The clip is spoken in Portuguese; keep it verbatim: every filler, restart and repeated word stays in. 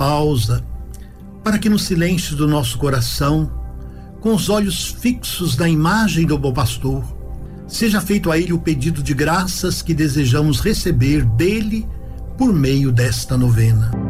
pausa para que no silêncio do nosso coração, com os olhos fixos na imagem do bom pastor, seja feito a ele o pedido de graças que desejamos receber dele por meio desta novena.